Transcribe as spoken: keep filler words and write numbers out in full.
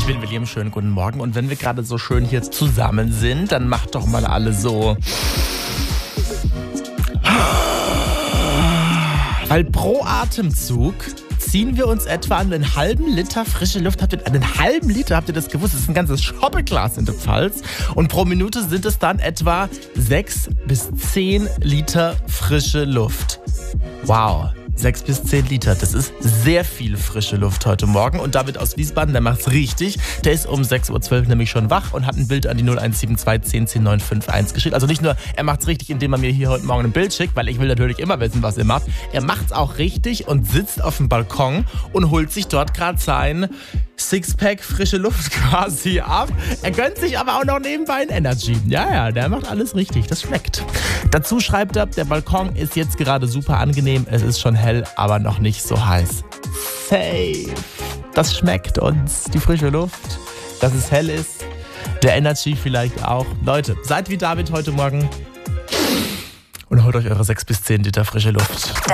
Ich bin William, schönen guten Morgen. Und wenn wir gerade so schön hier zusammen sind, dann macht doch mal alle so. Weil pro Atemzug ziehen wir uns etwa einen halben Liter frische Luft. Habt ihr einen halben Liter, habt ihr das gewusst? Das ist ein ganzes Schoppeglas in der Pfalz. Und pro Minute sind es dann etwa sechs bis zehn Liter frische Luft. Wow. Sechs bis zehn Liter, das ist sehr viel frische Luft heute Morgen. Und David aus Wiesbaden, der macht's richtig. Der ist um sechs Uhr zwölf nämlich schon wach und hat ein Bild an die null eins sieben zwei zehn zehn neun fünf eins geschickt. Also nicht nur, er macht's richtig, indem er mir hier heute Morgen ein Bild schickt, weil ich will natürlich immer wissen, was er macht. Er macht's auch richtig und sitzt auf dem Balkon und holt sich dort gerade sein Sixpack frische Luft quasi ab. Er gönnt sich aber auch noch nebenbei ein Energy. Ja, ja, der macht alles richtig. Das schmeckt. Dazu schreibt er, der Balkon ist jetzt gerade super angenehm. Es ist schon hell, aber noch nicht so heiß. Safe. Das schmeckt uns. Die frische Luft, dass es hell ist. Der Energy vielleicht auch. Leute, seid wie David heute Morgen und holt euch eure sechs bis zehn Liter frische Luft.